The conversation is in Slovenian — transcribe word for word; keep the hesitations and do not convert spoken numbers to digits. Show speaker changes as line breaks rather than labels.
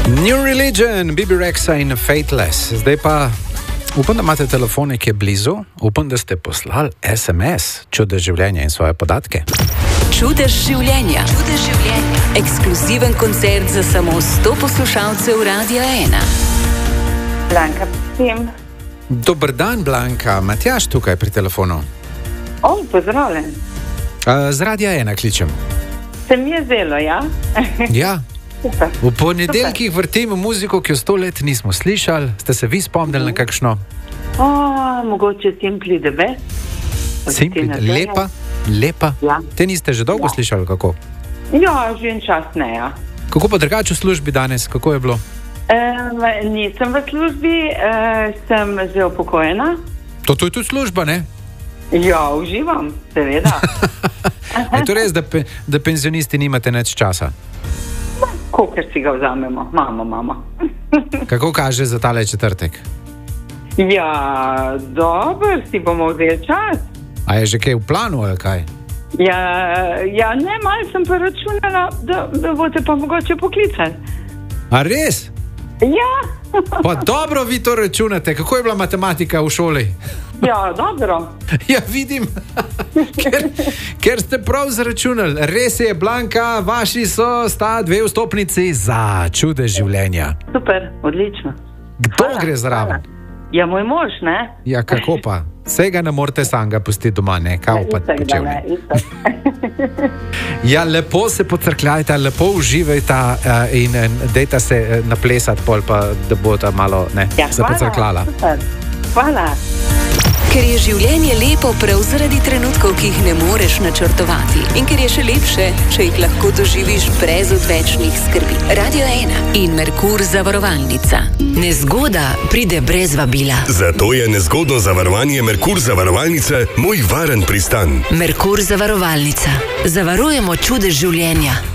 New Religion, Bibi Rexa in Fateless. Zdaj pa upam, da imate telefone, ki je blizu. Upam, da ste poslali es em es, čudež življenja in svoje podatke.
Čudež življenja. Čudež življenja. Ekskluziven koncert za samo sto poslušalcev Radia ena.
Blanka, vsem.
Dober dan, Blanka. Matjaž tukaj pri telefonu.
O, pozdravljen.
Uh, z Radia ena kličem.
Se mi je zelo, ja?
Ja.
Super.
V ponedeljkih vrtimo muziko, ki jo sto let nismo slišali. Ste se vi spomnili na kakšno?
O, mogoče Simply the Best.
Simply, lepa, lepa.
Ja.
Te niste že dolgo
Ja.
slišali, kako?
Ja, že en čas ne, ja.
Kako pa drugače v službi danes? Kako je bilo?
E, nisem v službi, e, sem že upokojena.
To, to je tudi služba, ne?
Ja, uživam, seveda.
Je to res, da, pe, da penzionisti nimate več časa?
Kolikor si ga vzamemo, mamo, mamo.
Kako kaže za tale četrtek?
Ja, dobro, si bomo vzeli čas.
A je že kaj v planu, ali kaj?
Ja, ja ne, malo sem pa računala, da, da boste pa mogoče poklicali.
A res?
Ja.
Pa dobro vi to računate. Kako je bila matematika v šoli?
Ja, dobro.
Ja, vidim, ker, ker ste prav zračunali. Res je, Blanka, vaši so sta dve vstopnici za čudež življenja.
Super, odlično.
Kdo
Hvala,
gre zraven?
hvala. Ja, moj mož, ne?
Ja, kako pa? Vsega ne morete samega pustiti doma, ne? Kao pa
Itak, da
počevni.
ne, itak.
Ja, lepo se pocrkljajte, lepo uživajte uh, in uh, dejte se uh, naplesati pol, pa da bo ta malo, ne,
Ja,
se pocrkljala.
super. Hvala.
Ker je življenje lepo prav zaradi trenutkov, ki jih ne moreš načrtovati. In ker je še lepše, če jih lahko doživiš brez odvečnih skrbi. Radio ena in Merkur zavarovalnica. Nezgoda pride brez vabila.
Zato je nezgodno zavarovanje Merkur zavarovalnice moj varen pristan.
Merkur zavarovalnica. Zavarujemo čudež življenja.